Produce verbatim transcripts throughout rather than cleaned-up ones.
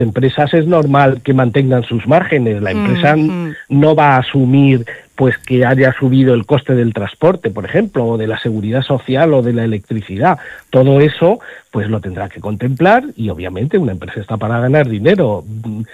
empresas es normal que mantengan sus márgenes. La empresa mm-hmm. no va a asumir pues que haya subido el coste del transporte, por ejemplo, o de la seguridad social o de la electricidad. Todo eso pues lo tendrá que contemplar y obviamente una empresa está para ganar dinero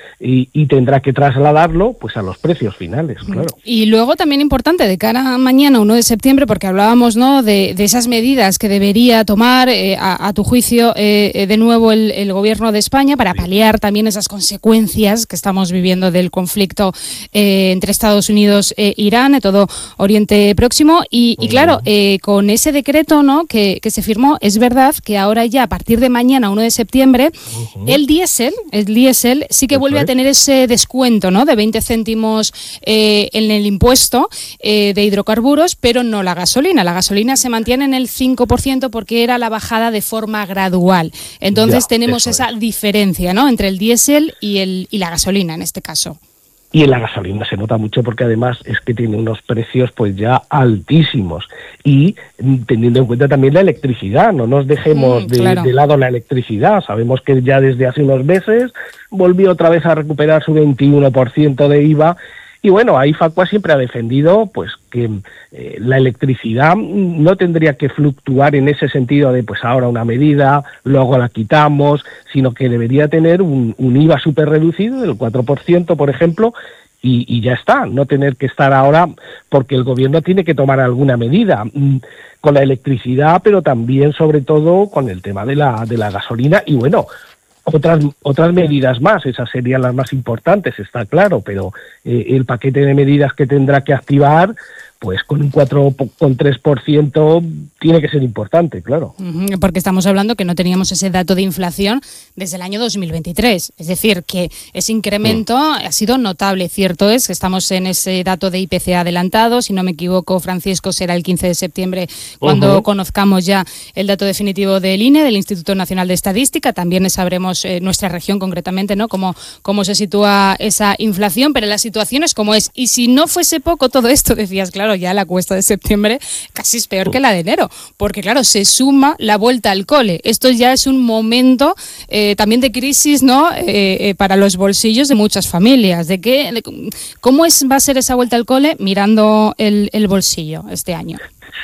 y, y tendrá que trasladarlo pues a los precios finales, claro. Y luego también importante de cara a mañana, uno de septiembre, porque hablábamos, ¿no?, de, de esas medidas que debería tomar eh, a, a tu juicio eh, de nuevo el, el gobierno de España para paliar también esas consecuencias que estamos viviendo del conflicto eh, entre Estados Unidos e Irán, en todo Oriente Próximo y, y claro, eh, con ese decreto, ¿no?, que, que se firmó, es verdad que ahora ya a partir de mañana, uno de septiembre, uh-huh. el diésel, el diésel sí que Eso vuelve es. a tener ese descuento, ¿no?, de veinte céntimos eh, en el impuesto eh, de hidrocarburos, pero no la gasolina. La gasolina se mantiene en el cinco por ciento porque era la bajada de forma gradual. Entonces ya, tenemos esa es. diferencia, ¿no?, entre el diésel y, el, y la gasolina en este caso. Y en la gasolina se nota mucho porque además es que tiene unos precios pues ya altísimos y teniendo en cuenta también la electricidad, no nos dejemos mm, de, claro. de lado la electricidad. Sabemos que ya desde hace unos meses volvió otra vez a recuperar su veintiuno por ciento de I V A. Y bueno, ahí Facua siempre ha defendido pues que eh, la electricidad no tendría que fluctuar en ese sentido de pues ahora una medida, luego la quitamos, sino que debería tener un, un I V A súper reducido del cuatro por ciento, por ejemplo, y, y ya está, no tener que estar ahora porque el gobierno tiene que tomar alguna medida mmm, con la electricidad, pero también sobre todo con el tema de la, de la gasolina y bueno, Otras otras medidas más, esas serían las más importantes, está claro, pero eh, el paquete de medidas que tendrá que activar, pues con un cuatro coma tres por ciento tiene que ser importante, claro. Porque estamos hablando que no teníamos ese dato de inflación desde el año dos mil veintitrés. Es decir, que ese incremento sí. ha sido notable. Cierto es que estamos en ese dato de I P C A adelantado. Si no me equivoco, Francisco, será el quince de septiembre cuando uh-huh. conozcamos ya el dato definitivo del I N E, del Instituto Nacional de Estadística. También sabremos eh, nuestra región concretamente, ¿no?, cómo, cómo se sitúa esa inflación. Pero la situación es como es. Y si no fuese poco todo esto, decías, claro, ya la cuesta de septiembre casi es peor que la de enero, porque claro, se suma la vuelta al cole. Esto ya es un momento eh, también de crisis, ¿no?, eh, eh, para los bolsillos de muchas familias. ¿De qué, de, cómo es, va a ser esa vuelta al cole mirando el, el bolsillo este año?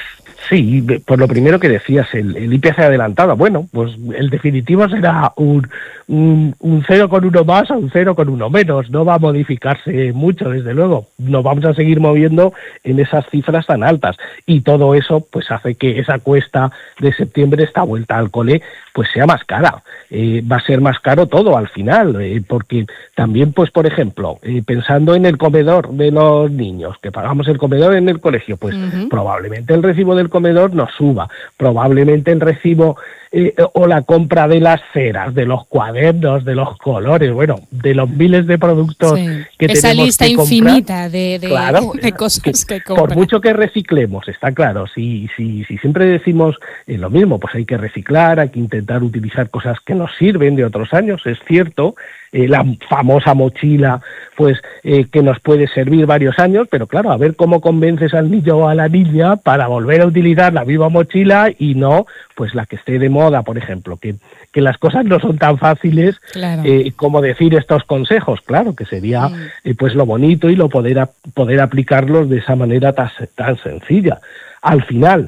Sí, por lo primero que decías, el, el I P C adelantado, bueno, pues el definitivo será un, un, un cero coma uno más o un cero coma uno menos, no va a modificarse mucho, desde luego, nos vamos a seguir moviendo en esas cifras tan altas y todo eso pues hace que esa cuesta de septiembre, esta vuelta al cole, pues sea más cara, eh, va a ser más caro todo al final, eh, porque también pues por ejemplo, eh, pensando en el comedor de los niños, que pagamos el comedor en el colegio, pues uh-huh. probablemente el recibo del comedor no suba, probablemente el recibo eh, o la compra de las ceras, de los cuadernos, de los colores, bueno, de los miles de productos sí. que Esa tenemos lista que comprar, infinita de, de, claro, de cosas que, que comprar. Por mucho que reciclemos, está claro, si, si, si siempre decimos eh, lo mismo, pues hay que reciclar, hay que intentar utilizar cosas que nos sirven de otros años, es cierto, eh, la famosa mochila, pues eh, que nos puede servir varios años, pero claro, a ver cómo convences al niño o a la niña para volver a utilizar la misma mochila y no pues la que esté de moda, por ejemplo, que, que las cosas no son tan fáciles claro. eh, como decir estos consejos, claro, que sería mm. eh, pues lo bonito y lo poder, a, poder aplicarlos de esa manera tan, tan sencilla. Al final,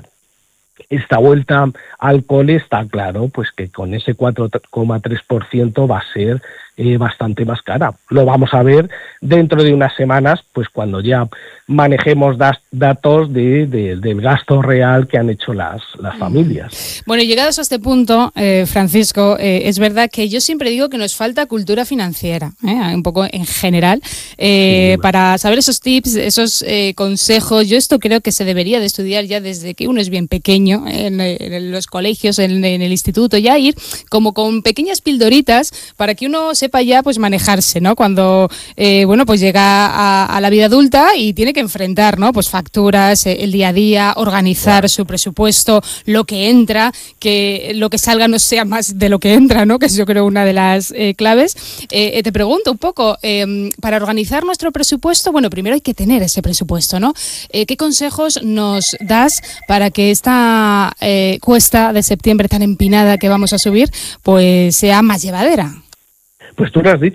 esta vuelta al cole está claro pues que con ese cuatro coma tres por ciento va a ser eh, bastante más cara. Lo vamos a ver dentro de unas semanas, pues cuando ya manejemos das, datos de, de, del gasto real que han hecho las, las familias. Bueno, llegados a este punto, eh, Francisco, eh, es verdad que yo siempre digo que nos falta cultura financiera, ¿eh? un poco en general, eh, sí, para saber esos tips, esos eh, consejos. Yo esto creo que se debería de estudiar ya desde que uno es bien pequeño, en, en los colegios, en, en el instituto, ya ir como con pequeñas pildoritas para que uno sepa ya pues manejarse, ¿no? Cuando eh, bueno pues llega a, a la vida adulta y tiene que enfrentar, ¿no? Pues facturas, eh, el día a día, organizar claro. su presupuesto, lo que entra, que lo que salga no sea más de lo que entra, ¿no? Que es yo creo una de las eh, claves. Eh, te pregunto un poco, eh, para organizar nuestro presupuesto, bueno, primero hay que tener ese presupuesto, ¿no? Eh, ¿Qué consejos nos das para que esta eh, cuesta de septiembre tan empinada que vamos a subir, pues sea más llevadera? Pues tú lo has dicho,